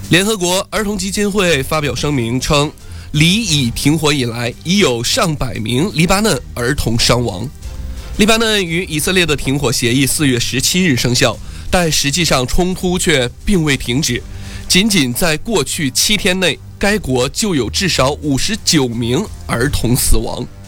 联合国儿童基金会发表声明称，黎以停火以来，已有上百名黎巴嫩儿童伤亡。黎巴嫩与以色列的停火协议4月17日生效，但实际上冲突却并未停止。仅仅在过去7天内，该国就有至少59名儿童死亡。